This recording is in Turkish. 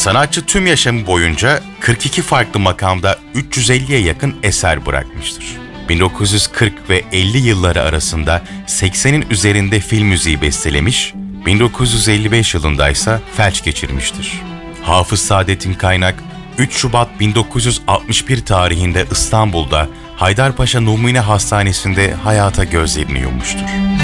Sanatçı tüm yaşamı boyunca 42 farklı makamda 350'ye yakın eser bırakmıştır. 1940 ve 50 yılları arasında 80'in üzerinde film müziği bestelemiş, 1955 yılında ise felç geçirmiştir. Hafız Saadettin Kaynak, 3 Şubat 1961 tarihinde İstanbul'da Haydarpaşa Numune Hastanesi'nde hayata gözlerini yummuştur.